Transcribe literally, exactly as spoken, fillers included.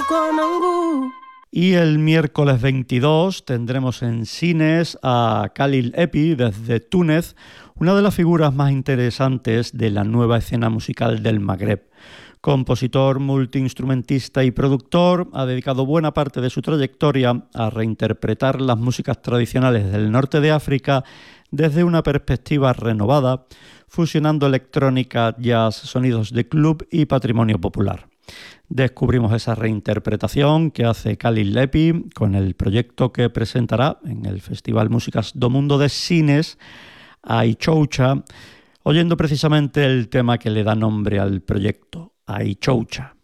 Y el miércoles veintidós tendremos en cines a Khalil Epi desde Túnez, una de las figuras más interesantes de la nueva escena musical del Magreb. Compositor, multiinstrumentista y productor, ha dedicado buena parte de su trayectoria a reinterpretar las músicas tradicionales del norte de África desde una perspectiva renovada, fusionando electrónica, jazz, sonidos de club y patrimonio popular. Descubrimos esa reinterpretación que hace Khalil Epi con el proyecto que presentará en el Festival Músicas do Mundo de Cines, Aichoucha, oyendo precisamente el tema que le da nombre al proyecto, Aichoucha.